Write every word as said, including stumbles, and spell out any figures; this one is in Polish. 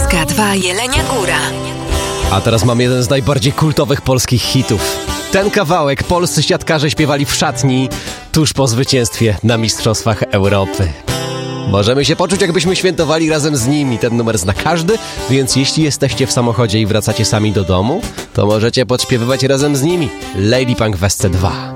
S K dwa Jelenia Góra. A teraz mam jeden z najbardziej kultowych polskich hitów. Ten kawałek polscy siatkarze śpiewali w szatni tuż po zwycięstwie na Mistrzostwach Europy. Możemy się poczuć, jakbyśmy świętowali razem z nimi. Ten numer zna każdy, więc jeśli jesteście w samochodzie i wracacie sami do domu, to możecie podśpiewywać razem z nimi. Lady Punk w S C dwa.